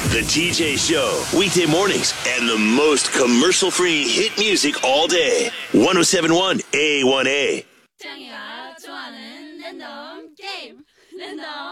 The TJ Show, weekday mornings, and the most commercial-free hit music all day. 1071 A1A. 짱이가 좋아하는 랜덤 게임. 랜덤